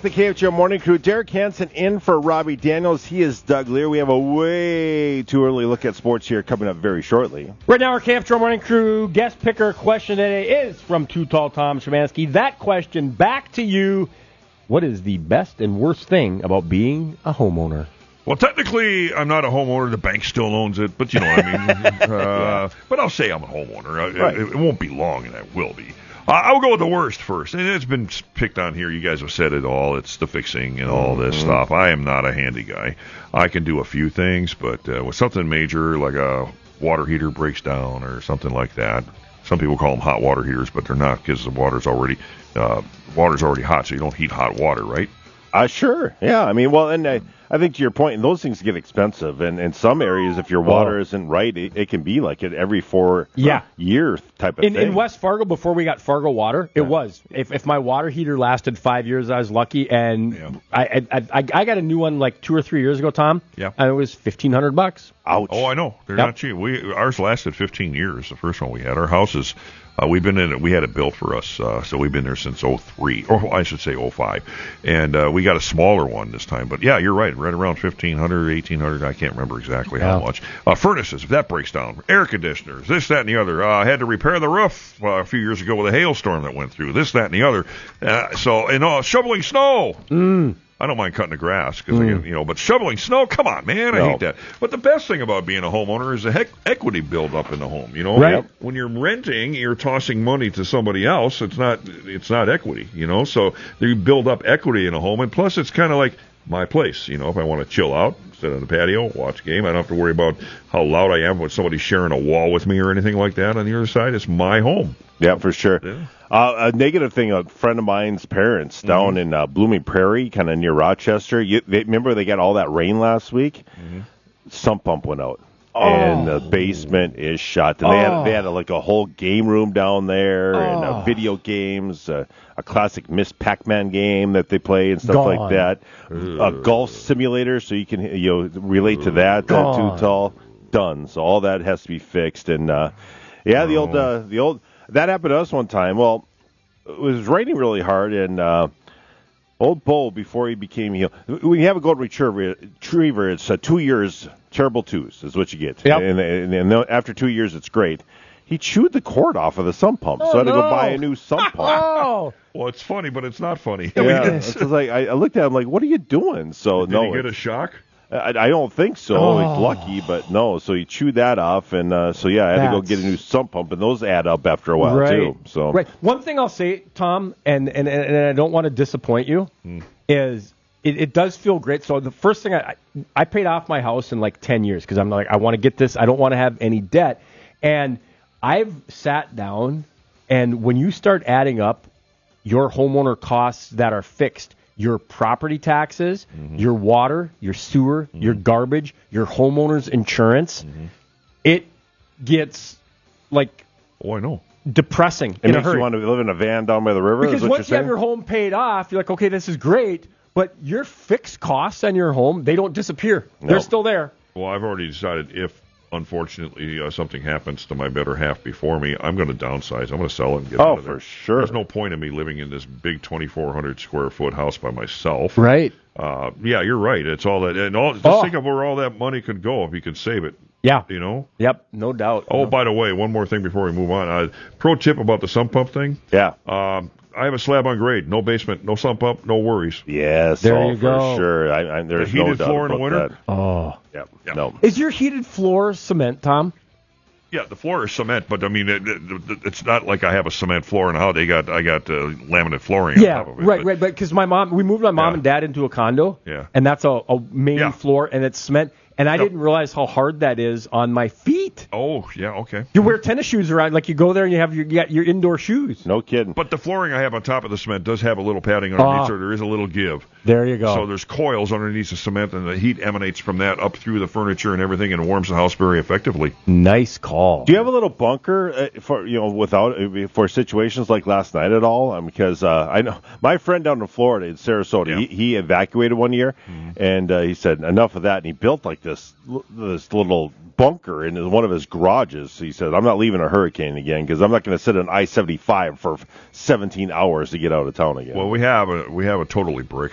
the KFGO Morning Crew. Derek Hansen in for Robbie Daniels. He is Doug Lear. We have a way too early look at sports here coming up very shortly. Right now, our KFGO Morning Crew guest picker question today is from Too Tall Tom Szymanski. That question back to you. What is the best and worst thing about being a homeowner? Well, technically, I'm not a homeowner. The bank still owns it, but you know what I mean. Yeah. But I'll say I'm a homeowner. Right. It won't be long, and I will be. I'll go with the worst first. And it's been picked on here. You guys have said it all. It's the fixing and all this stuff. I am not a handy guy. I can do a few things, but with something major like a water heater breaks down or something like that, some people call them hot water heaters, but they're not because the water's already hot, so you don't heat hot water, right? Sure. Yeah. I mean, well, and I think to your point, and those things get expensive. And in some areas, if your water isn't right, it can be like it every 4 year type of thing. In West Fargo, before we got Fargo Water, it was. If my water heater lasted 5 years, I was lucky. And I got a new one like 2 or 3 years ago, Tom. Yeah. And it was $1,500. Ouch. Oh, I know. They're not cheap. Ours lasted 15 years, the first one we had. Our house is... we've been in it. We had it built for us, so we've been there since 03, or I should say 05. And we got a smaller one this time. But yeah, you're right. Right around 1,500, 1,800. I can't remember exactly how much. Furnaces, if that breaks down. Air conditioners, this, that, and the other. I had to repair the roof a few years ago with a hailstorm that went through. This, that, and the other. Shoveling snow. I don't mind cutting the grass because but shoveling snow, come on, man, I hate that. But the best thing about being a homeowner is the equity build up in the home. Right. When you're renting, you're tossing money to somebody else. It's not equity. So you build up equity in a home, and plus it's kind of like my place. If I want to chill out, sit on the patio, watch a game, I don't have to worry about how loud I am with somebody sharing a wall with me or anything like that. On the other side, it's my home. Yeah, for sure. Yeah. A negative thing, a friend of mine's parents down in Blooming Prairie, kind of near Rochester, remember they got all that rain last week? Sump pump went out. And the basement is shut. And they had like a whole game room down there and video games, a classic Miss Pac-Man game that they play and stuff like that. A golf simulator so you can relate to that. Too tall. Done. So all that has to be fixed. And the old that happened to us one time. Well, it was raining really hard, and old Bo, before he became when you have a golden retriever, it's 2 years, terrible twos is what you get. Yep. And after 2 years, it's great. He chewed the cord off of the sump pump, so I had to go buy a new sump pump. Well, it's funny, but it's not funny. Yeah, it's like I looked at him like, what are you doing? So Did he get a shock? I don't think so. He's lucky, but no. So he chewed that off, and I had to go get a new sump pump, and those add up after a while too. So one thing I'll say, Tom, and I don't want to disappoint you, is it does feel great. So the first thing I paid off my house in like 10 years because I'm like, I want to get this. I don't want to have any debt, and I've sat down, and when you start adding up your homeowner costs that are fixed, your property taxes, your water, your sewer, your garbage, your homeowner's insurance, it gets like I know. Depressing. It makes you want to live in a van down by the river. Because once you have your home paid off, you're like, okay, this is great, but your fixed costs on your home, they don't disappear. No. They're still there. Well, I've already decided if, unfortunately, something happens to my better half before me, I'm going to downsize. I'm going to sell it and get out of there. For sure. There's no point in me living in this big 2,400 square foot house by myself. Right. Yeah, you're right. It's all that, and just think of where all that money could go if you could save it. Yeah. Yep, no doubt. Oh, by the way, one more thing before we move on. Pro tip about the sump pump thing. Yeah. I have a slab on grade, no basement, no sump pump, no worries. Yes, there you go. For sure. There's the heated no doubt floor in the about winter. That. Oh, yeah. No. Is your heated floor cement, Tom? Yeah, the floor is cement, but I mean, it's not like I have a cement floor in the house. I got laminate flooring on top of it. Right. But because we moved my mom and dad into a condo. Yeah. And that's a main floor, and it's cement. And I didn't realize how hard that is on my feet. Oh, yeah, okay. You wear tennis shoes around, like you go there and you have your indoor shoes. No kidding. But the flooring I have on top of the cement does have a little padding underneath, so there is a little give. There you go. So there's coils underneath the cement, and the heat emanates from that up through the furniture and everything, and warms the house very effectively. Nice call. Do you have a little bunker for situations like last night at all? Because I know my friend down in Florida, in Sarasota, he evacuated one year, and he said enough of that, and he built like this little bunker in one of his garages. He said, I'm not leaving a hurricane again because I'm not going to sit on I-75 for 17 hours to get out of town again. Well, we have a totally brick